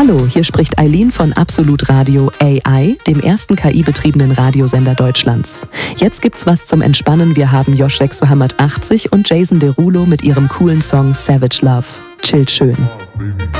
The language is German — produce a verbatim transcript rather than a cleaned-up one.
Hallo, hier spricht Eileen von Absolut Radio A I, dem ersten K I-betriebenen Radiosender Deutschlands. Jetzt gibt's was zum Entspannen. Wir haben Josh sechshundertachtzig und Jason Derulo mit ihrem coolen Song Savage Love. Chillt schön.